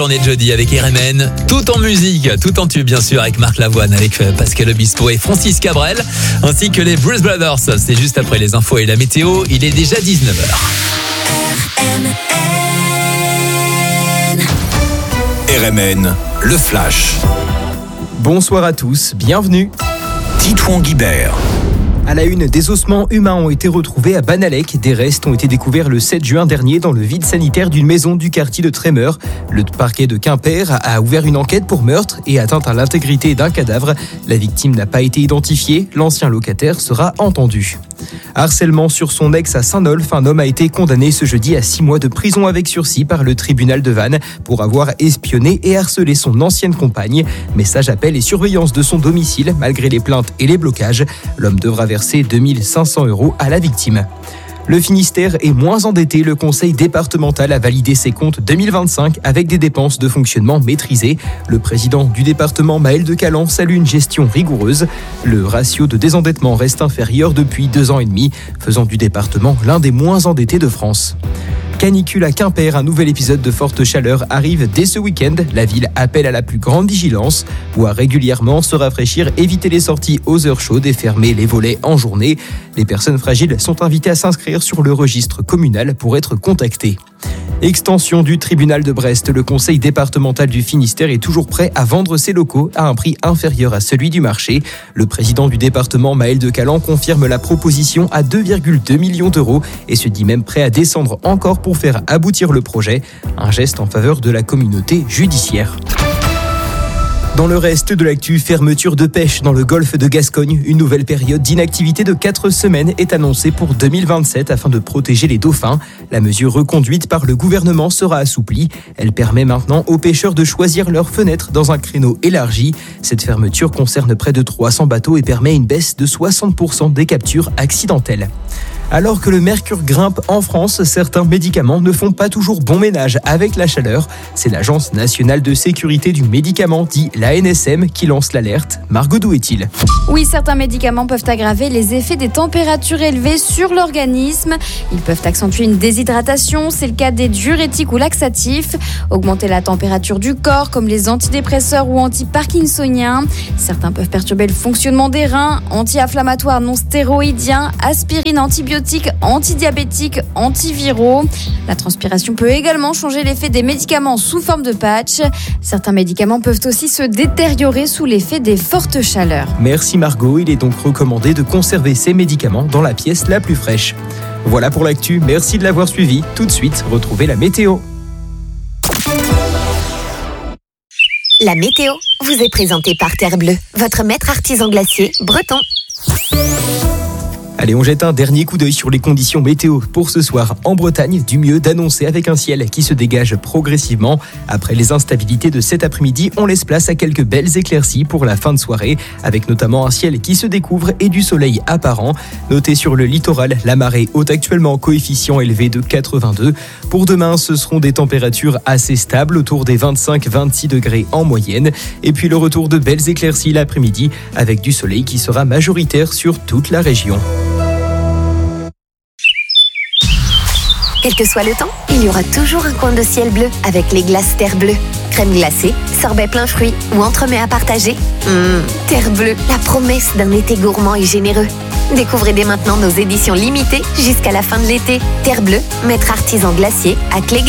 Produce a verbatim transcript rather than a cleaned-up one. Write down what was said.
Journée de jeudi avec R M N, tout en musique, tout en tube bien sûr, avec Marc Lavoine, avec Pascal Obispo et Francis Cabrel, ainsi que les Bruce Brothers. C'est juste après les infos et la météo, il est déjà dix-neuf heures. R M N, le flash. Bonsoir à tous, bienvenue. Titouan Guibert. À la une, des ossements humains ont été retrouvés à Banalec. Des restes ont été découverts le sept juin dernier dans le vide sanitaire d'une maison du quartier de Trémeur. Le parquet de Quimper a ouvert une enquête pour meurtre et atteinte à l'intégrité d'un cadavre. La victime n'a pas été identifiée. L'ancien locataire sera entendu. Harcèlement sur son ex à Saint-Nolff, un homme a été condamné ce jeudi à six mois de prison avec sursis par le tribunal de Vannes pour avoir espionné et harcelé son ancienne compagne. Message, appel et surveillance de son domicile malgré les plaintes et les blocages. L'homme devra verser deux mille cinq cents euros à la victime. Le Finistère est moins endetté. Le conseil départemental a validé ses comptes deux mille vingt-cinq avec des dépenses de fonctionnement maîtrisées. Le président du département, Maël de Calan, salue une gestion rigoureuse. Le ratio de désendettement reste inférieur depuis deux ans et demi, faisant du département l'un des moins endettés de France. Canicule à Quimper, un nouvel épisode de forte chaleur arrive dès ce week-end. La ville appelle à la plus grande vigilance. Boire régulièrement, se rafraîchir, éviter les sorties aux heures chaudes et fermer les volets en journée. Les personnes fragiles sont invitées à s'inscrire sur le registre communal pour être contactées. Extension du tribunal de Brest. Le conseil départemental du Finistère est toujours prêt à vendre ses locaux à un prix inférieur à celui du marché. Le président du département, Maël de Calan, confirme la proposition à deux virgule deux millions d'euros et se dit même prêt à descendre encore pour faire aboutir le projet. Un geste en faveur de la communauté judiciaire. Dans le reste de l'actu, fermeture de pêche dans le golfe de Gascogne. Une nouvelle période d'inactivité de quatre semaines est annoncée pour deux mille vingt-sept afin de protéger les dauphins. La mesure reconduite par le gouvernement sera assouplie. Elle permet maintenant aux pêcheurs de choisir leur fenêtre dans un créneau élargi. Cette fermeture concerne près de trois cents bateaux et permet une baisse de soixante pour cent des captures accidentelles. Alors que le mercure grimpe en France, certains médicaments ne font pas toujours bon ménage avec la chaleur. C'est l'Agence nationale de sécurité du médicament, dit l'A N S M, qui lance l'alerte. Margot, d'où est-il ? Oui, certains médicaments peuvent aggraver les effets des températures élevées sur l'organisme. Ils peuvent accentuer une déshydratation, c'est le cas des diurétiques ou laxatifs. Augmenter la température du corps, comme les antidépresseurs ou anti-parkinsoniens. Certains peuvent perturber le fonctionnement des reins, anti-inflammatoires non stéroïdiens, aspirine, antibiotiques, antidiabétiques, antiviraux. La transpiration peut également changer l'effet des médicaments sous forme de patch. Certains médicaments peuvent aussi se détériorer sous l'effet des fortes chaleurs. Merci Margot, il est donc recommandé de conserver ces médicaments dans la pièce la plus fraîche. Voilà pour l'actu, merci de l'avoir suivi. Tout de suite, retrouvez la météo. La météo vous est présentée par Terre Bleue, votre maître artisan glacier breton. Allez, on jette un dernier coup d'œil sur les conditions météo pour ce soir en Bretagne. Du mieux d'annoncer avec un ciel qui se dégage progressivement. Après les instabilités de cet après-midi, on laisse place à quelques belles éclaircies pour la fin de soirée, avec notamment un ciel qui se découvre et du soleil apparent. Notez sur le littoral, la marée haute actuellement, coefficient élevé de quatre-vingt-deux. Pour demain, ce seront des températures assez stables, autour des vingt-cinq à vingt-six degrés en moyenne. Et puis le retour de belles éclaircies l'après-midi, avec du soleil qui sera majoritaire sur toute la région. Quel que soit le temps, il y aura toujours un coin de ciel bleu avec les glaces Terre Bleue. Crème glacée, sorbet plein fruits ou entremets à partager. Mmh, Terre Bleue, la promesse d'un été gourmand et généreux. Découvrez dès maintenant nos éditions limitées jusqu'à la fin de l'été. Terre Bleue, maître artisan glacier à Cléguer.